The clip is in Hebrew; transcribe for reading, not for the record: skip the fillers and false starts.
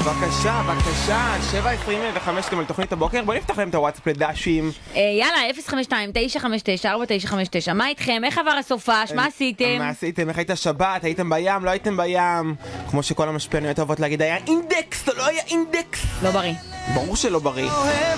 בבקשה, בבקשה, 7:25 אתם על תוכנית הבוקר, בואו נפתח להם את הוואטסאפ לדשים. יאללה, 052-959-4959, מה איתכם? איך עבר הסופש? מה עשיתם? מה עשיתם? איך הייתה שבת? הייתם בים? לא הייתם בים? כמו שכל המשפיעניות אוהבות להגיד, היה אינדקס, או לא היה אינדקס? לא בריא. ברור שלא בריא.